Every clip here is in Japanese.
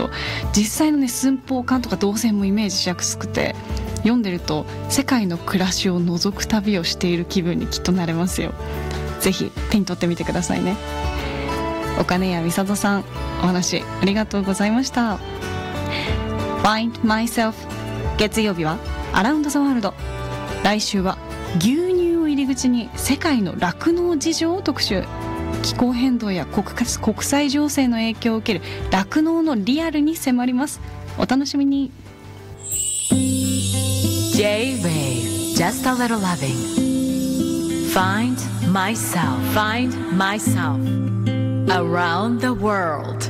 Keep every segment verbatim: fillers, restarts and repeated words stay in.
ど、実際のね寸法感とか動線もイメージしやすくて、読んでると世界の暮らしを覗く旅をしている気分にきっとなれますよ。ぜひ手に取ってみてくださいね。岡根谷美里さん、お話ありがとうございました。 Find Myself、 月曜日はアラウンドザワールド。来週は牛乳を入り口に世界の酪農事情を特集。気候変動や 国, 国際情勢の影響を受ける酪農のリアルに迫ります。お楽しみに。 J-Wave Just a Little Loving Find myself Find myself Around the world。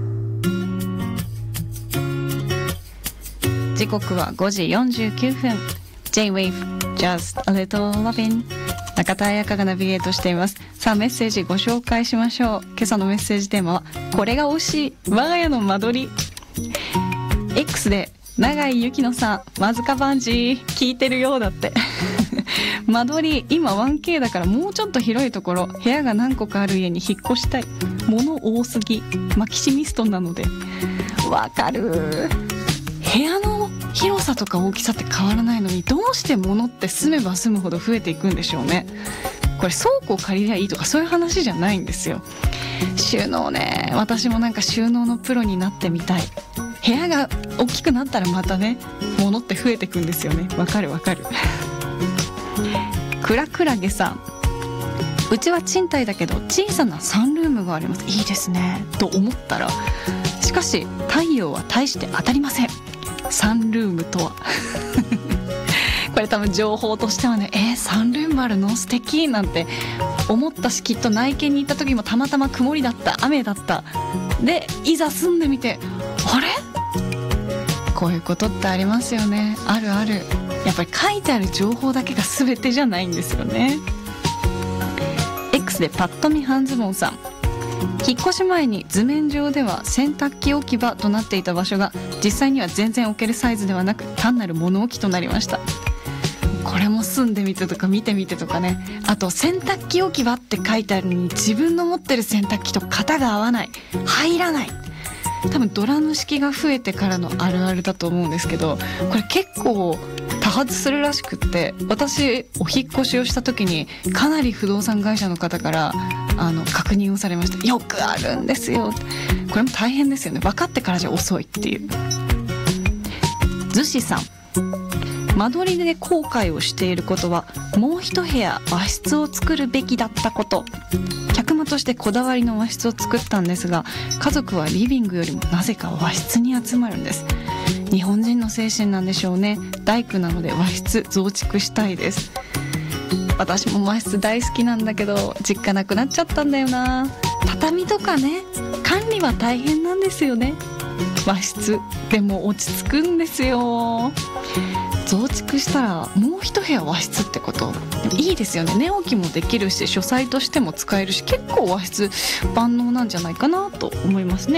時刻はごじよんじゅうきゅうふん。 J-Wave Just a Little Loving、 中田彩香がナビゲートしています。さあメッセージご紹介しましょう。今朝のメッセージテーマはこれが推し我が家の間取り。 X で永井ゆきのさん、わずかバンジー聞いてるようだって間取り今 ワンケー だからもうちょっと広いところ、部屋が何個かある家に引っ越したい。物多すぎ、マキシミストなので。わかる。部屋の広さとか大きさって変わらないのに、どうして物って住めば住むほど増えていくんでしょうね。これ倉庫を借りりゃいいとかそういう話じゃないんですよ。収納ね、私もなんか収納のプロになってみたい。部屋が大きくなったらまたね、物って増えていくんですよね。わかるわかるクラクラゲさん、うちは賃貸だけど小さなサンルームがあります。いいですねと思ったら、しかし太陽は大して当たりません。サンルームとはこれ多分情報としてはね、えー、サンルームあるの素敵なんて思ったし、きっと内見に行った時もたまたま曇りだった、雨だった。でいざ住んでみて、あれこういうことってありますよね。あるある。やっぱり書いてある情報だけが全てじゃないんですよね。 X でパッと見半ズボンさん、引っ越し前に図面上では洗濯機置き場となっていた場所が実際には全然置けるサイズではなく単なる物置となりました。これも住んでみてとか見てみてとかね。あと洗濯機置き場って書いてあるのに自分の持ってる洗濯機と型が合わない、入らない。多分ドラム式が増えてからのあるあるだと思うんですけど、これ結構多発するらしくって、私お引っ越しをした時にかなり不動産会社の方からあの確認をされました。よくあるんですよ。これも大変ですよね。分かってからじゃ遅いっていう。ズシさん、間取りで後悔をしていることはもう一部屋和室を作るべきだったこと。客間としてこだわりの和室を作ったんですが、家族はリビングよりもなぜか和室に集まるんです。日本人の精神なんでしょうね。大工なので和室増築したいです。私も和室大好きなんだけど実家なくなっちゃったんだよな。畳とかね、管理は大変なんですよね。和室でも落ち着くんですよ。増築したらもう一部屋和室ってこと。でもいいですよね。寝起きもできるし書斎としても使えるし、結構和室万能なんじゃないかなと思いますね。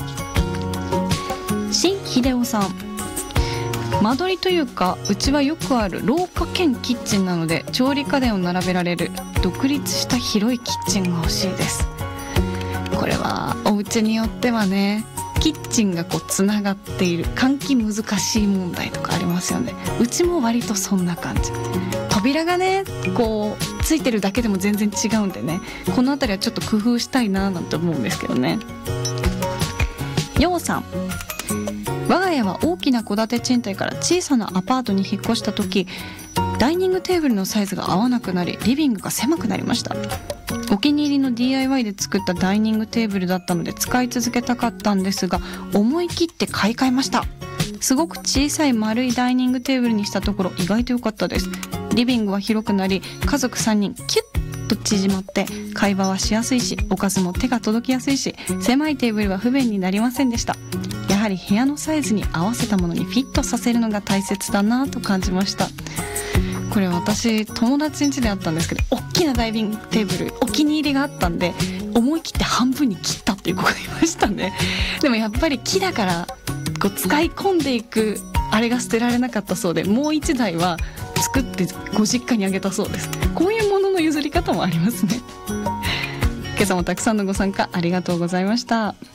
新秀夫さん、間取りというかうちはよくある廊下兼キッチンなので調理家電を並べられる独立した広いキッチンが欲しいです。これはお家によってはね、キッチンがこうつながっている換気難しい問題とかありますよね。うちも割とそんな感じ。扉がねこうついてるだけでも全然違うんでね、このあたりはちょっと工夫したいななんて思うんですけどね。ようさん、我が家は大きな戸建て賃貸から小さなアパートに引っ越した時、ダイニングテーブルのサイズが合わなくなりリビングが狭くなりました。お気に入りの ディーアイワイ で作ったダイニングテーブルだったので使い続けたかったんですが、思い切って買い替えました。すごく小さい丸いダイニングテーブルにしたところ意外と良かったです。リビングは広くなり家族さんにんキュッと縮まって会話はしやすいし、おかずも手が届きやすいし、狭いテーブルは不便になりませんでした。やはり部屋のサイズに合わせたものにフィットさせるのが大切だなと感じました。これ私友達ん家であったんですけど、大きなダイニングテーブルお気に入りがあったんで思い切って半分に切ったっていう子がいましたね。でもやっぱり木だからこう使い込んでいくあれが捨てられなかったそうで、もう一台は作ってご実家にあげたそうです。こういうものの譲り方もありますね。今朝もたくさんのご参加ありがとうございました。